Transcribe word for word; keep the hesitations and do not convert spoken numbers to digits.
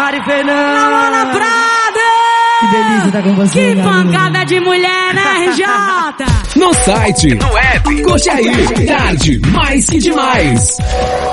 Mari Fernanda. Namora Prada. Que delícia estar com você. Que pancada de mulher, né, R J? No site, no app, curte aí, tarde mais que demais.